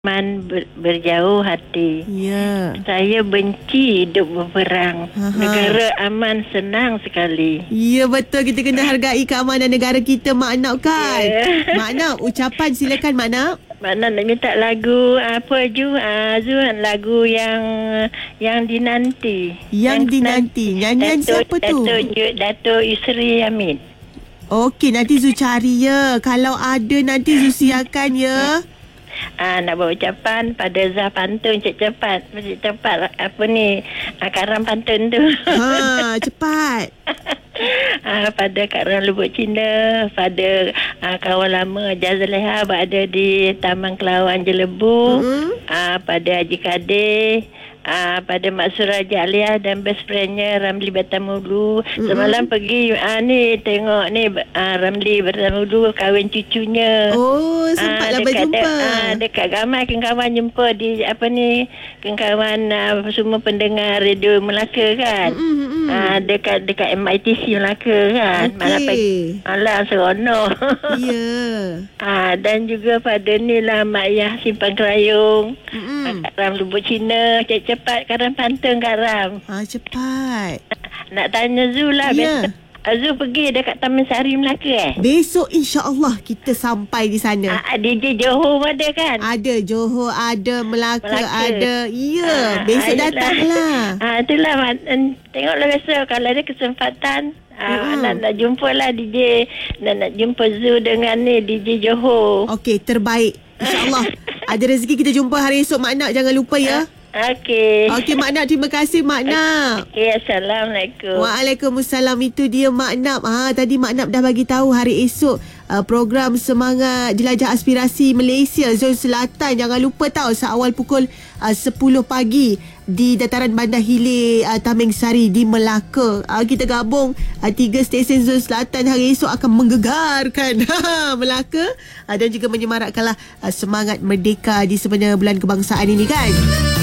berjauh hati. Ya. Saya benci hidup berperang. Negara aman senang sekali. Ya, betul. Kita kena hargai keamanan negara kita, Mak Nap kan? Mak Nap, ucapan silakan Mak Nap. Mak Nap nak minta lagu apa Ju? Lagu yang dinanti. Yang dinanti. Nyanyian siapa tu? Dato' Yusri Hamid. Okey, nanti Zu cari ya. Kalau ada nanti Zu siarkan ya. Nak buat ucapan pada Zah Pantun cepat apa ni Karam Pantun tu. Cepat. Pada Kak Ram Lubuk Cina, pada kawan lama Jazaleha berada di Taman Kelawan Jelebu, pada Haji Kadir, pada Mak Surah Alia dan best friendnya Ramli Batamulu. Semalam pergi ni tengok ni Ramli Batamulu kahwin cucunya. Oh, sempatlah berjumpa. Dekat ramai kawan jumpa di kawan semua pendengar radio Melaka kan. Dekat MITC Melaka kan. Okey. Alah seronok. Ya. Dan juga pada ni lah Mak Yah Simpan Kerayung. Kak Ram Lubuk Cina. Cepat Karam Pantun Kak Ram. Cepat. Nak tanya Zu lah. Ya. Zu pergi dekat Taman Sari Melaka Besok insya-Allah kita sampai di sana. DJ Johor ada kan? Ada Johor, ada Melaka. Ada. Ya, besok datanglah. Itulah tengoklah besok kalau ada kesempatan. Nak jumpa lah DJ. Nak jumpa Zu dengan ni DJ Johor. Okey, terbaik. InsyaAllah. Ada rezeki kita jumpa hari esok Mak Nak. Jangan lupa ya. Okey. Okey Mak Nak, terima kasih Mak Nak. Okey, Assalamualaikum. Waalaikumsalam. Itu dia Mak Nak. Tadi Mak Nak dah bagi tahu hari esok program Semangat Jelajah Aspirasi Malaysia Zon Selatan. Jangan lupa tahu seawal pukul 10 pagi di Dataran Bandar Hilir Tameng Sari di Melaka. Kita gabung 3 stesen Zon Selatan hari esok akan menggegarkan Melaka dan juga menyemarakkanlah semangat merdeka di sebenarnya bulan kebangsaan ini kan.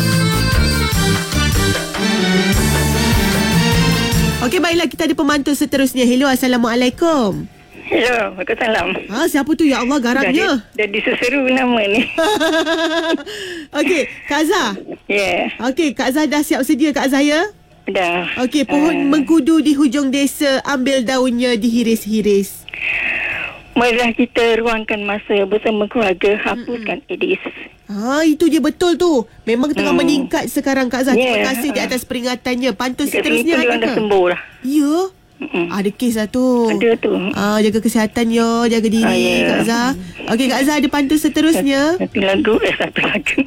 Okey, baiklah, kita ada pemantau seterusnya. Hello, Assalamualaikum. Hello, Waalaikumsalam. Siapa tu? Ya Allah, garangnya. Dah diseseru nama ni. Okey, Kak Zah. Ya. Yeah. Okey, Kak Zah dah siap sedia Kak Zah ya? Dah. Okey, pohon mengkudu di hujung desa, ambil daunnya dihiris-hiris. Marilah kita ruangkan masa bersama keluarga, hapuskan AIDS. Itu dia betul tu. Memang tengah meningkat sekarang Kak Zah. Terima kasih di atas peringatannya. Pantun seterusnya ada dah sembuh dah. Ya. Ada kes lah tu. Ada tu. Jaga kesihatan yo, jaga diri Kak Zah. Okey Kak Zah, ada pantun seterusnya. Satu lagu.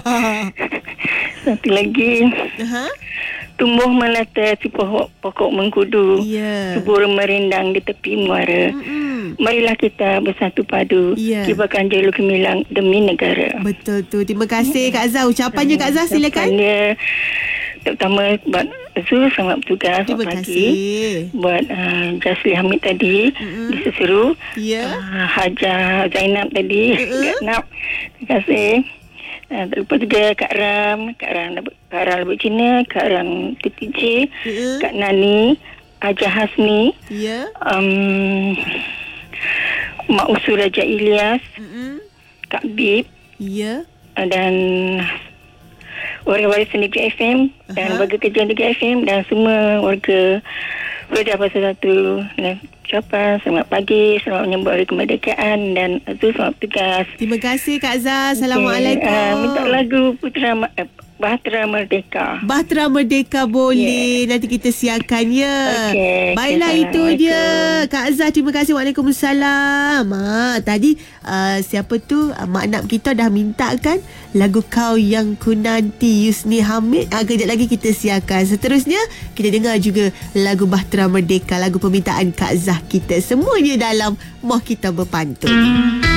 Satu lagi. Tumbuh melata si pokok mengkudu. Subur merindang di tepi muara. Marilah kita bersatu padu. Kibarkan jalur gemilang demi negara. Betul tu. Terima kasih Kak Zah. Ucapannya Kak Zah silakan. Terutama buat Zu selamat bertugas. Terima kasih. Buat Jasli Hamid tadi di Seseru. Haja Zainab tadi. Terima kasih. Tak lupa juga Kak Ram Lubuk Cina, Kak Ram TTJ, Kak Nani, Haja Hasni, Mak Usul Raja Ilyas, Kak Bib, dan warga-warga Negeri FM dan warga kerja Negeri FM dan semua warga Raja Pasal 1 dengan ucapan selamat pagi, selamat menyambut hari kemerdekaan dan Azul selamat bertugas. Terima kasih Kak Zah. Assalamualaikum. Minta lagu Bahtera Merdeka. Bahtera Merdeka boleh. Nanti kita siarkan ya. Baiklah, itu dia Kak Zah. Terima kasih. Waalaikumsalam. Tadi siapa tu Mak Nap kita dah minta kan lagu Kau Yang Ku Nanti Yusni Hamid. Kejap lagi kita siarkan. Seterusnya kita dengar juga lagu Bahtera Merdeka, lagu permintaan Kak Zah kita. Semuanya dalam Moh Kita Berpantun.